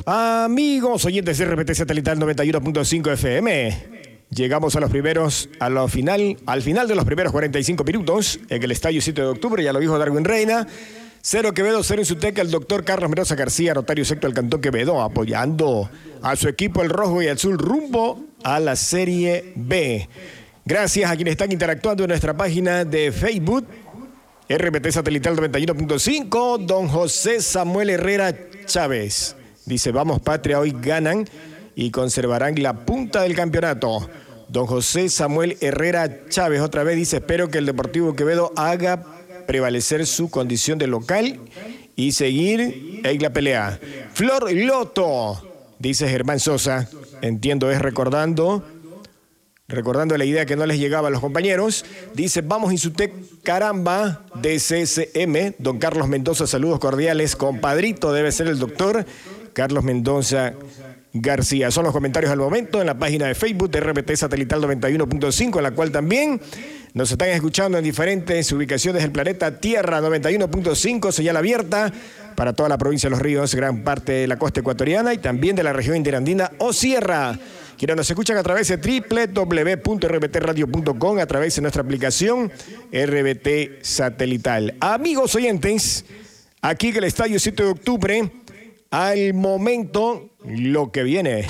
Amigos oyentes de RPT Satelital 91.5 FM. Llegamos al final de los primeros 45 minutos en el Estadio 7 de Octubre, ya lo dijo Darwin Reina. 0 Quevedo, 0 Insuteca, el doctor Carlos Mendoza García, notario secto del Cantón Quevedo, apoyando a su equipo el rojo y azul rumbo a la Serie B. Gracias a quienes están interactuando en nuestra página de Facebook, RPT Satelital 91.5, don José Samuel Herrera Chávez. Dice, vamos patria, hoy ganan y conservarán la punta del campeonato. Don José Samuel Herrera Chávez otra vez dice, espero que el Deportivo Quevedo haga prevalecer su condición de local y seguir en la pelea. Flor Loto, dice Germán Sosa, entiendo es recordando la idea que no les llegaba a los compañeros. Dice, vamos Insutec, caramba, DCSM. Don Carlos Mendoza, saludos cordiales. Compadrito, debe ser el doctor Carlos Mendoza García. Son los comentarios al momento en la página de Facebook de RPT Satelital 91.5, en la cual también nos están escuchando en diferentes ubicaciones del planeta Tierra. 91.5, señal abierta para toda la provincia de Los Ríos, gran parte de la costa ecuatoriana y también de la región interandina o sierra. Quienes nos escuchan a través de www.rbtradio.com, a través de nuestra aplicación RBT Satelital. Amigos oyentes, aquí en el Estadio 7 de Octubre, al momento, lo que viene.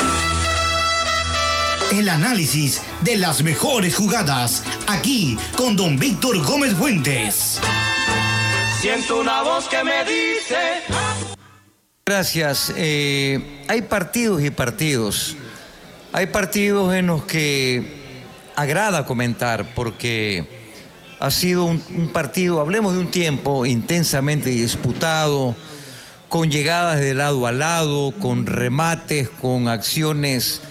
El análisis de las mejores jugadas, aquí con don Víctor Gómez Fuentes. Siento una voz que me dice... Gracias. Hay partidos y partidos. Hay partidos en los que agrada comentar porque ha sido un partido, hablemos de un tiempo intensamente disputado, con llegadas de lado a lado, con remates, con acciones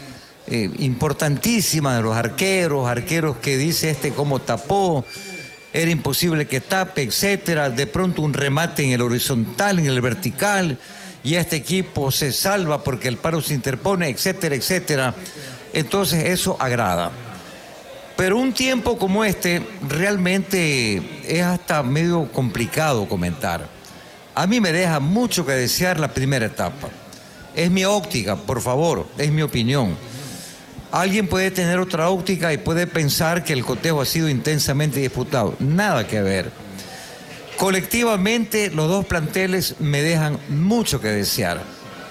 importantísimas de los arqueros que dice cómo tapó, era imposible que tape, etcétera. De pronto un remate en el horizontal, en el vertical, y este equipo se salva porque el paro se interpone, etcétera, etcétera. Entonces eso agrada. Pero un tiempo como este realmente es hasta medio complicado comentar. A mí me deja mucho que desear la primera etapa. Es mi óptica, por favor, es mi opinión. Alguien puede tener otra óptica y puede pensar que el cotejo ha sido intensamente disputado. Nada que ver. Colectivamente, los dos planteles me dejan mucho que desear.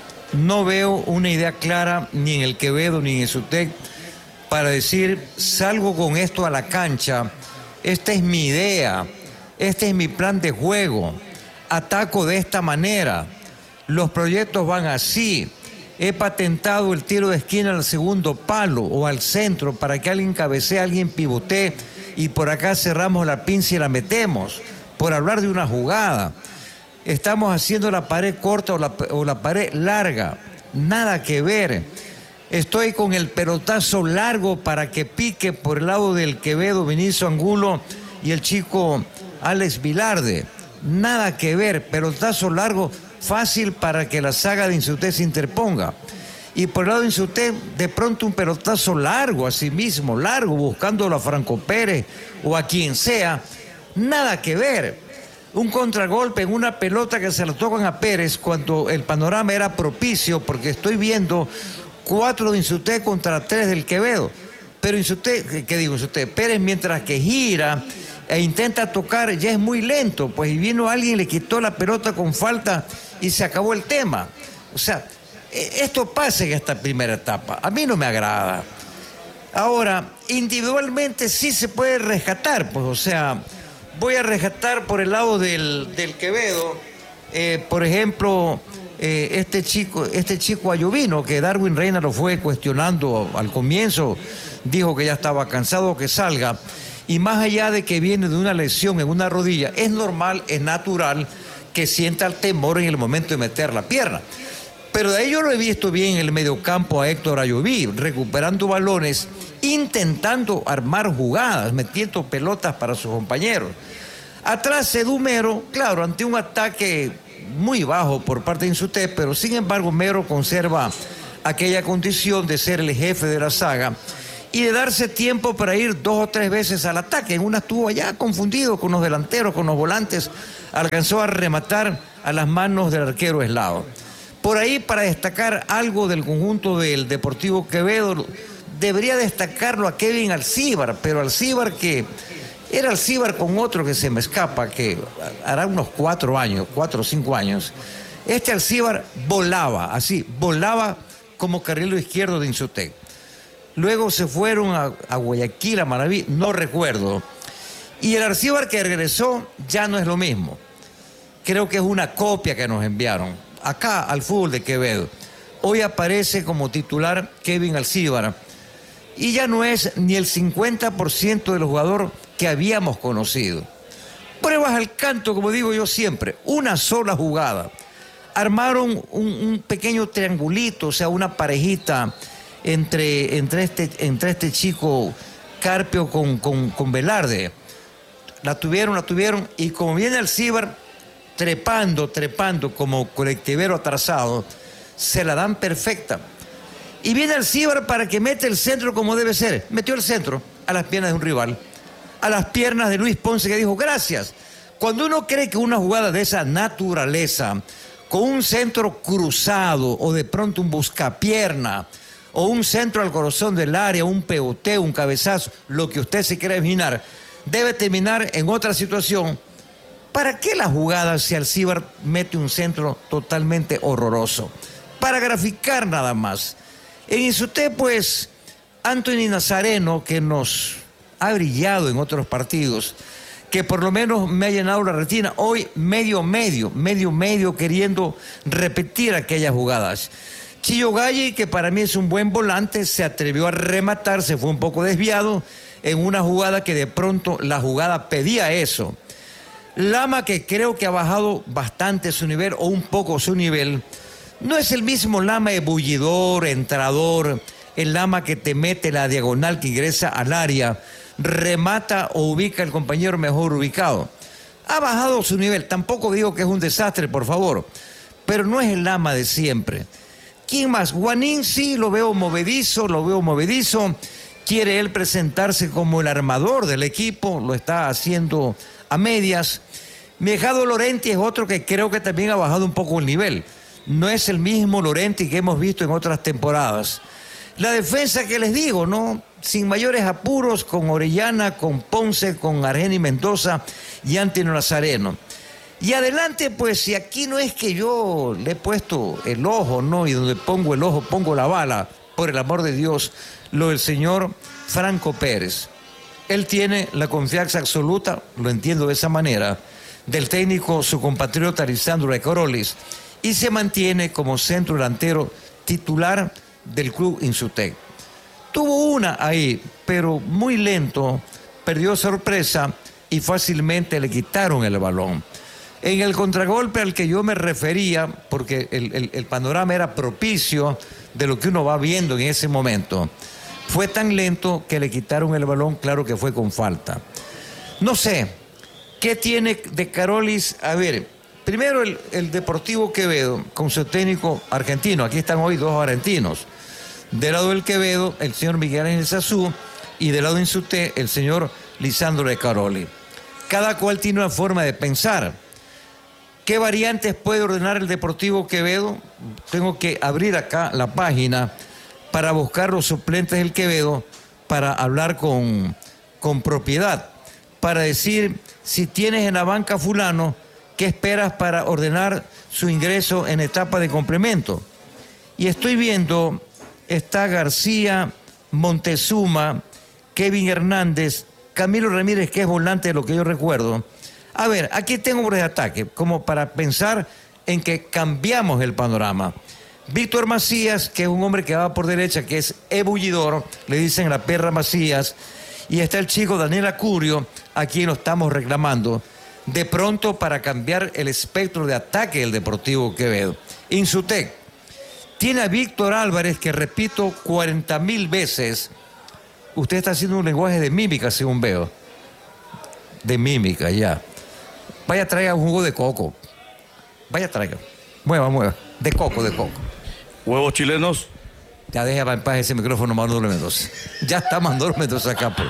No veo una idea clara ni en el Quevedo ni en el Insutec para decir, salgo con esto a la cancha, esta es mi idea, este es mi plan de juego, ataco de esta manera, los proyectos van así, he patentado el tiro de esquina al segundo palo o al centro para que alguien cabecee, alguien pivotee y por acá cerramos la pinza y la metemos, por hablar de una jugada. Estamos haciendo la pared corta o la pared larga, nada que ver. Estoy con el pelotazo largo para que pique por el lado del Quevedo, Vinicio Angulo y el chico Alex Vilarde. Nada que ver, pelotazo largo, fácil para que la saga de Insutec se interponga. Y por el lado de Insutec, de pronto un pelotazo largo, a sí mismo, largo, buscándolo a Franco Pérez o a quien sea. Nada que ver. Un contragolpe en una pelota que se la tocan a Pérez cuando el panorama era propicio, porque estoy viendo 4 de Insutec contra 3 del Quevedo. Pero Insutec, Pérez mientras que gira e intenta tocar, ya es muy lento, pues y vino alguien, le quitó la pelota con falta y se acabó el tema. O sea, esto pasa en esta primera etapa. A mí no me agrada. Ahora, individualmente sí se puede rescatar, pues, o sea, voy a rescatar por el lado del Quevedo, por ejemplo, este chico Ayovino, que Darwin Reina lo fue cuestionando al comienzo, dijo que ya estaba cansado, que salga, y más allá de que viene de una lesión en una rodilla, es normal, es natural que sienta el temor en el momento de meter la pierna. Pero de ahí yo lo he visto bien en el mediocampo a Héctor Ayoví, recuperando balones, intentando armar jugadas, metiendo pelotas para sus compañeros. Atrás Edu Mero, claro, ante un ataque muy bajo por parte de Insutec, pero sin embargo Mero conserva aquella condición de ser el jefe de la saga y de darse tiempo para ir 2 o 3 veces al ataque. En una estuvo allá confundido con los delanteros, con los volantes, alcanzó a rematar a las manos del arquero Eslao. Por ahí, para destacar algo del conjunto del Deportivo Quevedo, debería destacarlo a Kevin Alcíbar, pero Alcíbar que era Alcíbar con otro que se me escapa, que hará unos 4 o 5 años. Este Alcíbar volaba como carrilero izquierdo de Insutec. Luego se fueron a Guayaquil, a Manaví, no recuerdo. Y el Alcíbar que regresó ya no es lo mismo. Creo que es una copia que nos enviaron acá al fútbol de Quevedo. Hoy aparece como titular Kevin Alcíbar y ya no es ni el 50% del jugador que habíamos conocido. Pruebas al canto, como digo yo siempre, una sola jugada. Armaron un pequeño triangulito, o sea, una parejita entre este chico Carpio con Velarde. La tuvieron, y como viene Alcíbar trepando como colectivero atrasado, se la dan perfecta. Y viene Alcíbar para que mete el centro como debe ser. Metió el centro a las piernas de un rival, a las piernas de Luis Ponce, que dijo gracias. Cuando uno cree que una jugada de esa naturaleza, con un centro cruzado o de pronto un buscapierna o un centro al corazón del área, un pegoteo, un cabezazo, lo que usted se quiera imaginar, debe terminar en otra situación. ¿Para qué la jugada si Alcíbar mete un centro totalmente horroroso? Para graficar nada más. En Insutec, pues, Anthony Nazareno, que nos ha brillado en otros partidos, que por lo menos me ha llenado la retina, hoy medio queriendo repetir aquellas jugadas. Chillo Galli, que para mí es un buen volante, se atrevió a rematar, se fue un poco desviado en una jugada que de pronto la jugada pedía eso. Lama, que creo que ha bajado bastante su nivel o un poco su nivel, no es el mismo Lama ebullidor, entrador, el Lama que te mete la diagonal que ingresa al área, remata o ubica al compañero mejor ubicado. Ha bajado su nivel, tampoco digo que es un desastre, por favor, pero no es el Lama de siempre. ¿Quién más? Guanín sí, lo veo movedizo, quiere él presentarse como el armador del equipo, lo está haciendo a medias. Mijado Lorenti es otro que creo que también ha bajado un poco el nivel. No es el mismo Lorenti que hemos visto en otras temporadas. La defensa que les digo, ¿no? Sin mayores apuros, con Orellana, con Ponce, con Argeni Mendoza y Antonio Nazareno. Y adelante, pues, si aquí no es que yo le he puesto el ojo, ¿no? Y donde pongo el ojo, pongo la bala, por el amor de Dios, lo del señor Franco Pérez. Él tiene la confianza absoluta, lo entiendo de esa manera, del técnico, su compatriota Lisandro de Carolis, y se mantiene como centro delantero titular del club Insutec. Tuvo una ahí, pero muy lento, perdió sorpresa y fácilmente le quitaron el balón. En el contragolpe al que yo me refería, porque el panorama era propicio de lo que uno va viendo en ese momento, fue tan lento que le quitaron el balón, claro que fue con falta. No sé, ¿qué tiene de Carolis? A ver, primero el Deportivo Quevedo, con su técnico argentino. Aquí están hoy 2 argentinos. Del lado del Quevedo, el señor Miguel Ángel Sazú, y del lado de Insutec, el señor Lisandro de Carolis. Cada cual tiene una forma de pensar. ¿Qué variantes puede ordenar el Deportivo Quevedo? Tengo que abrir acá la página para buscar los suplentes del Quevedo, para hablar con propiedad, para decir, si tienes en la banca fulano, ¿qué esperas para ordenar su ingreso en etapa de complemento? Y estoy viendo, está García, Montezuma, Kevin Hernández, Camilo Ramírez, que es volante de lo que yo recuerdo. A ver, aquí tengo un ataque, como para pensar en que cambiamos el panorama. Víctor Macías, que es un hombre que va por derecha, que es ebullidor, le dicen la perra Macías, y está el chico Daniel Acurio, a quien lo estamos reclamando, de pronto para cambiar el espectro de ataque del Deportivo Quevedo. Insutec tiene a Víctor Álvarez, que repito 40,000 veces, usted está haciendo un lenguaje de mímica, según veo. De mímica, ya. Vaya, traiga un jugo de coco. Vaya, traiga. Mueva. De coco. Huevos chilenos. Ya deja en paz ese micrófono, Manolo Mendoza. Ya está Manolo Mendoza acá, pues.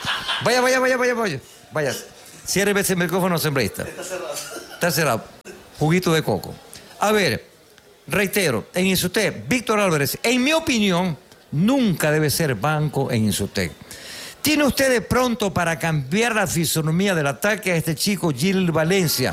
Vaya. Cierre ese micrófono, asambleísta. Está cerrado. Juguito de coco. A ver, reitero, en Insutec, Víctor Álvarez, en mi opinión, nunca debe ser banco en Insutec. ¿Tiene usted de pronto para cambiar la fisonomía del ataque a este chico Gil Valencia?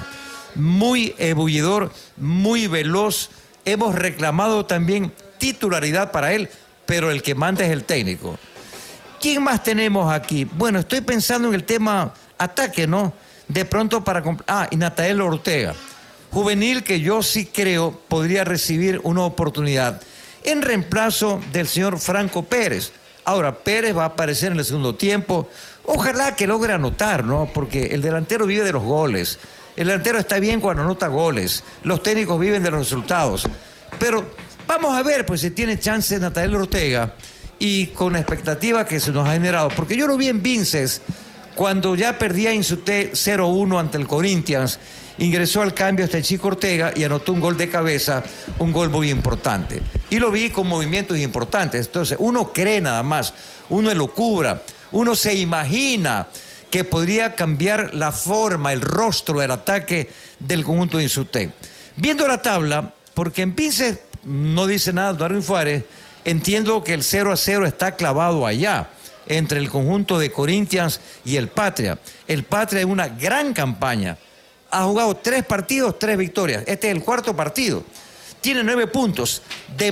Muy ebullidor, muy veloz. Hemos reclamado también titularidad para él, pero el que manda es el técnico. ¿Quién más tenemos aquí? Bueno, estoy pensando en el tema ataque, ¿no? De pronto para... y Natael Ortega, juvenil que yo sí creo podría recibir una oportunidad en reemplazo del señor Franco Pérez. Ahora, Pérez va a aparecer en el segundo tiempo. Ojalá que logre anotar, ¿no? Porque el delantero vive de los goles. El delantero está bien cuando anota goles. Los técnicos viven de los resultados. Pero vamos a ver, pues, si tiene chance Natael Ortega y con la expectativa que se nos ha generado. Porque yo lo vi en Vinces cuando ya perdía Insutec 0-1 ante el Corinthians. Ingresó al cambio este chico Ortega y anotó un gol de cabeza, un gol muy importante. Y lo vi con movimientos importantes. Entonces, uno cree nada más, uno elucubra, uno se imagina que podría cambiar la forma, el rostro del ataque del conjunto de Insutec. Viendo la tabla, porque en Vinces no dice nada Darwin Suárez, entiendo que el 0-0 está clavado allá, entre el conjunto de Corinthians y el Patria. El Patria es una gran campaña. Ha jugado 3 partidos, 3 victorias. Este es el 4º partido. Tiene 9 puntos. De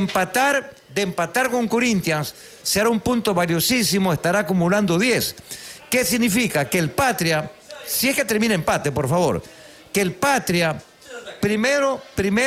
empatar con Corinthians, será un punto valiosísimo, estará acumulando 10. ¿Qué significa? Que el Patria, si es que termina empate, por favor, que el Patria primero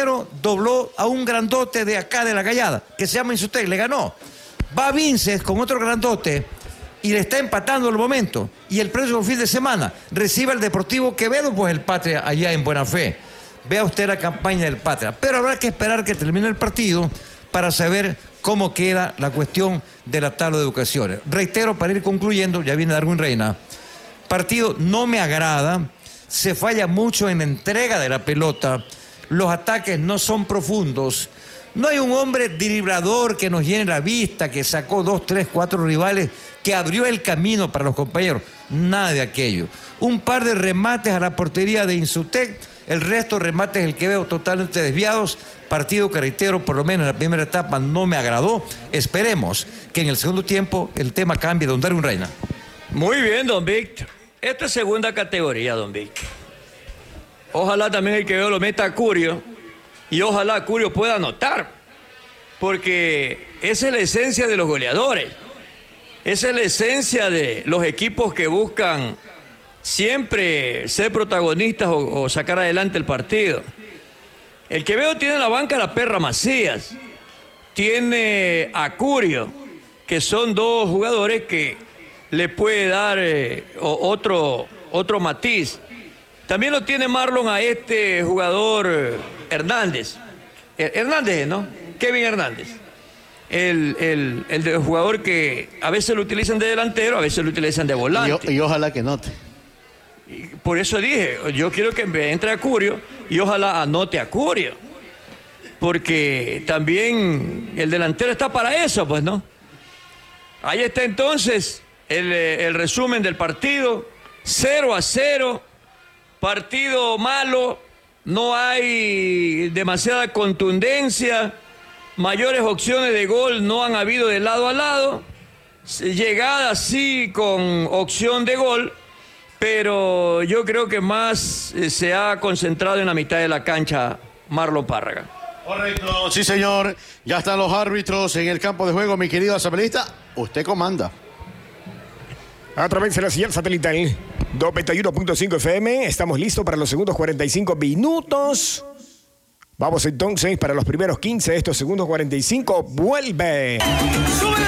dobló a un grandote de acá de la Callada, que se llama Insutec, le ganó. Va a Vinces con otro grandote y le está empatando el momento. Y el próximo fin de semana recibe al Deportivo Quevedo, pues el Patria allá en Buena Fe. Vea usted la campaña del Patria. Pero habrá que esperar que termine el partido para saber cómo queda la cuestión de la tabla de educaciones. Reitero, para ir concluyendo, ya viene Darwin Reina, partido no me agrada, se falla mucho en la entrega de la pelota, los ataques no son profundos, no hay un hombre driblador que nos llene la vista, que sacó 2, 3, 4 rivales, que abrió el camino para los compañeros. Nada de aquello. Un par de remates a la portería de Insutec, el resto remates el que veo totalmente desviados. Partido que, reitero, por lo menos en la primera etapa no me agradó. Esperemos que en el segundo tiempo el tema cambie. Don Darwin Reina. Muy bien, don Víctor. Esta es segunda categoría, don Víctor. Ojalá también el que veo lo meta a Curio y ojalá Curio pueda anotar, porque esa es la esencia de los goleadores. Esa es la esencia de los equipos que buscan siempre ser protagonistas o sacar adelante el partido. El que veo tiene en la banca a la Perra Macías, tiene a Curio, que son 2 jugadores que le puede dar otro matiz. También lo tiene Marlon a este jugador Hernández. Hernández, ¿no? Kevin Hernández. El jugador que a veces lo utilizan de delantero, a veces lo utilizan de volante. Y ojalá que note. Por eso dije, yo quiero que entre a Curio y ojalá anote a Curio. Porque también el delantero está para eso, pues, ¿no? Ahí está entonces el resumen del partido. 0-0, partido malo, no hay demasiada contundencia, mayores opciones de gol no han habido de lado a lado, llegada sí con opción de gol, pero yo creo que más se ha concentrado en la mitad de la cancha Marlon Párraga. Correcto, sí señor, ya están los árbitros en el campo de juego, mi querido asambleísta, usted comanda. A través de la señal satelital 91.5 FM, estamos listos para los segundos 45 minutos. Vamos entonces para los primeros 15 de estos segundos 45. ¡Vuelve!